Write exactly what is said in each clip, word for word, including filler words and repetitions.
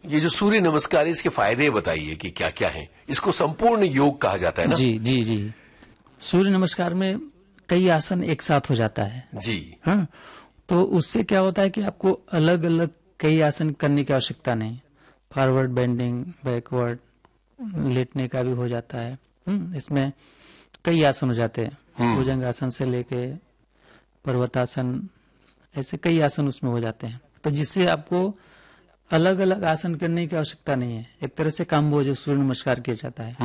ये जो सूर्य नमस्कार है, इसके फायदे बताइए कि क्या क्या हैं। इसको संपूर्ण योग कहा जाता है ना? जी जी जी। सूर्य नमस्कार में कई आसन एक साथ हो जाता है जी। हाँ, तो उससे क्या होता है कि आपको अलग अलग कई आसन करने की आवश्यकता नहीं। फॉरवर्ड बेंडिंग, बैकवर्ड, लेटने का भी हो जाता है। हम्म, इसमें कई आसन हो जाते हैं, भुजंग आसन से लेके पर्वतासन, ऐसे कई आसन उसमें हो जाते हैं। तो जिससे आपको अलग अलग आसन करने की आवश्यकता नहीं है। एक तरह से कॉम्बो जो सूर्य नमस्कार किया जाता है,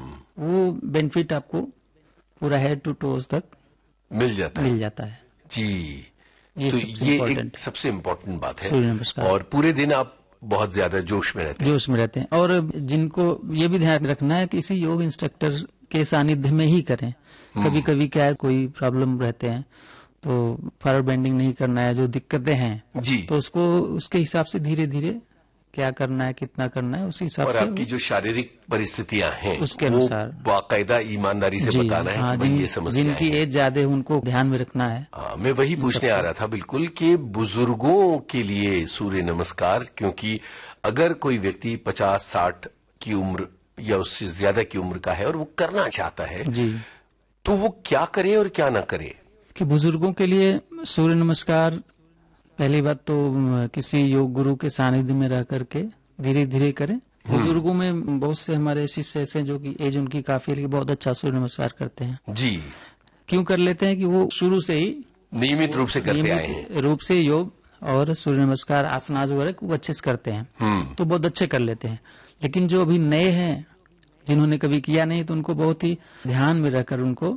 वो बेनिफिट आपको पूरा हेड टू टोज तक मिल जाता है मिल जाता है जी। ये तो ये important एक सबसे इम्पोर्टेंट बात है। सूर्य नमस्कार। और पूरे दिन आप बहुत ज्यादा जोश में रहते हैं। जोश में रहते हैं। और जिनको ये भी ध्यान रखना है कि किसी योग इंस्ट्रक्टर के सानिध्य में ही करें। कभी कभी क्या है, कोई प्रॉब्लम रहते हैं तो फॉरवर्ड बेंडिंग नहीं करना है, जो दिक्कतें हैं जी, तो उसको उसके हिसाब से धीरे धीरे क्या करना है, कितना करना है, उस हिसाब और से आपकी जो शारीरिक परिस्थितियां हैं उसके वो अनुसार बाकायदा ईमानदारी से जी, बताना है हाँ, कि भाई जिन, ये समस्या जिनकी एज ज्यादा है उनको ध्यान में रखना है। हाँ, मैं वही पूछने आ रहा था बिल्कुल कि बुजुर्गों के लिए सूर्य नमस्कार, क्योंकि अगर कोई व्यक्ति पचास साठ की उम्र या उससे ज्यादा की उम्र का है और वो करना चाहता है जी, तो वो क्या करे और क्या ना करे? कि बुजुर्गों के लिए सूर्य नमस्कार पहली बात तो किसी योग गुरु के सानिध्य में रह करके धीरे धीरे करें। बुजुर्गों में बहुत से हमारे शिष्य ऐसे हैं जो कि एज उनकी काफी है लेकिन बहुत अच्छा सूर्य नमस्कार करते हैं। जी, क्यों कर लेते हैं कि वो शुरू से ही नियमित रूप से करते आए हैं, रूप से योग और सूर्य नमस्कार आसनाज वगैरह वो अच्छे से करते हैं, तो बहुत अच्छे कर लेते हैं। लेकिन जो अभी नए हैं, जिन्होंने कभी किया नहीं, तो उनको बहुत ही ध्यान में रहकर उनको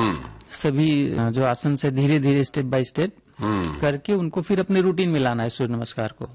सभी जो आसन से धीरे धीरे स्टेप बाय स्टेप करके उनको फिर अपने रूटीन में लाना है सूर्य नमस्कार को।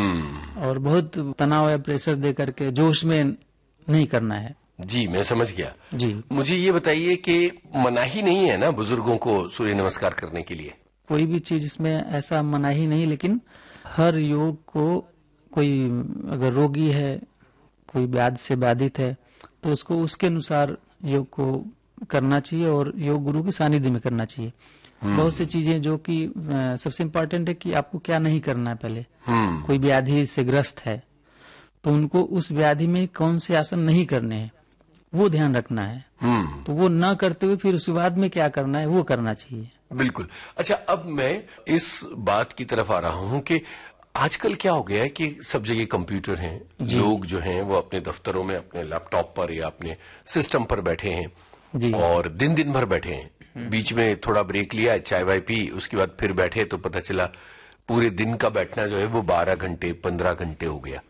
और बहुत तनाव या प्रेशर दे करके जोश में नहीं करना है। जी, मैं समझ गया। जी, मुझे ये बताइए कि मनाही नहीं है ना बुजुर्गों को सूर्य नमस्कार करने के लिए? कोई भी चीज इसमें ऐसा मनाही नहीं, लेकिन हर योग को कोई अगर रोगी है, कोई व्याधि से बाधित है, तो उसको उसके अनुसार योग को करना चाहिए और योग गुरु के सानिध्य में करना चाहिए। बहुत सी चीजें जो कि सबसे इम्पोर्टेंट है कि आपको क्या नहीं करना है। पहले कोई व्याधि से ग्रस्त है तो उनको उस व्याधि में कौन से आसन नहीं करने हैं वो ध्यान रखना है। तो वो ना करते हुए फिर उसके बाद में क्या करना है वो करना चाहिए। बिल्कुल। अच्छा, अब मैं इस बात की तरफ आ रहा हूं कि आजकल क्या हो गया है कि सब जगह कंप्यूटर हैं, लोग जो हैं वो अपने दफ्तरों में अपने लैपटॉप पर या अपने सिस्टम पर बैठे हैं और दिन दिन भर बैठे हैं। बीच में थोड़ा ब्रेक लिया, चाय वाय पी, उसके बाद फिर बैठे तो पता चला पूरे दिन का बैठना जो है वो बारह घंटे पंद्रह घंटे हो गया।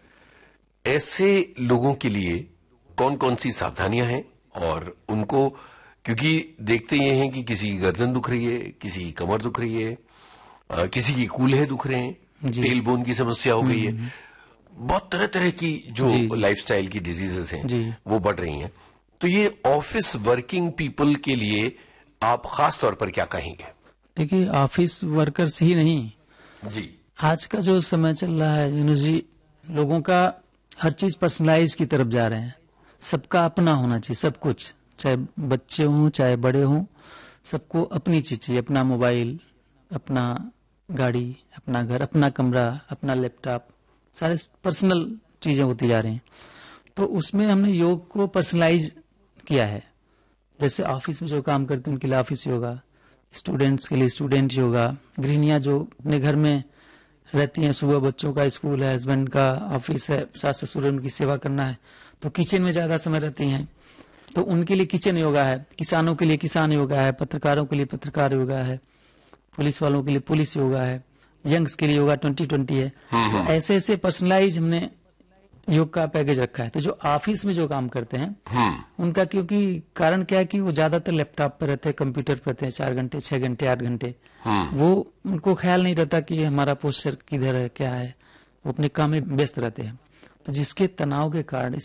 ऐसे लोगों के लिए कौन कौन सी सावधानियां हैं? और उनको, क्योंकि देखते ये हैं कि किसी की गर्दन दुख रही है, किसी की कमर दुख रही है, आ, किसी की कूल्हे दुख रहे हैं, टेल बोन की समस्या हो गई है, बहुत तरह तरह की जो लाइफस्टाइल की डिजीजेस हैं वो बढ़ रही हैं। तो ये ऑफिस वर्किंग पीपल के लिए आप खास तौर पर क्या कहेंगे? देखिए, ऑफिस वर्कर्स ही नहीं जी, आज का जो समय चल रहा है विनोद जी, लोगों का हर चीज पर्सनलाइज की तरफ जा रहे हैं। सबका अपना होना चाहिए, सब कुछ, चाहे बच्चे हों चाहे बड़े हों, सबको अपनी चीज चाहिए। अपना मोबाइल, अपना गाड़ी, अपना घर, अपना कमरा, अपना लैपटॉप, सारे पर्सनल चीजें होती जा रही हैं। तो उसमें हमने योग को पर्सनलाइज किया है। जैसे ऑफिस में जो काम करते हैं उनके लिए ऑफिस योगा, स्टूडेंट्स के लिए स्टूडेंट योगा, गृहिणियां जो अपने घर में रहती हैं, सुबह बच्चों का स्कूल है, हस्बैंड का ऑफिस है, सास ससुर उनकी सेवा करना है, तो किचन में ज्यादा समय रहती हैं, तो उनके लिए किचन योगा है। किसानों के लिए किसान योगा है, पत्रकारों के लिए पत्रकार योगा है, पुलिस वालों के लिए पुलिस योगा है, यंग्स के लिए योगा ट्वेंटी ट्वेंटी है। तो ऐसे ऐसे पर्सनलाइज हमने योग का पैकेज रखा है। तो जो ऑफिस में जो काम करते हैं उनका, क्योंकि कारण क्या है कि वो ज्यादातर लैपटॉप पर रहते हैं, कंप्यूटर पर रहते हैं, चार घंटे छह घंटे आठ घंटे, वो उनको ख्याल नहीं रहता कि हमारा पोस्चर किधर है क्या है, वो अपने काम में व्यस्त रहते हैं। तो जिसके तनाव के कारण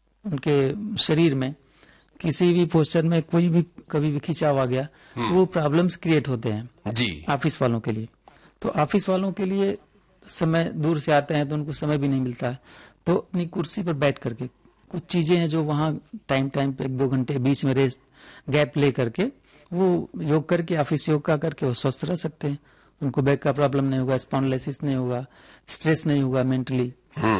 उनके शरीर में किसी भी पोस्चर में कोई भी कभी भी खिंचाव आ गया तो वो प्रॉब्लम्स क्रिएट होते हैं जी ऑफिस वालों के लिए। तो ऑफिस वालों के लिए समय दूर से आते हैं तो उनको समय भी नहीं मिलता है, तो अपनी कुर्सी पर बैठ करके कुछ चीजें हैं जो वहां टाइम टाइम पे एक दो घंटे बीच में रेस्ट गैप ले करके वो योग करके, ऑफिस योग का करके वो स्वस्थ रह सकते हैं। उनको बैक का प्रॉब्लम नहीं होगा, स्पॉन्डिलोसिस नहीं होगा, स्ट्रेस नहीं होगा मेंटली।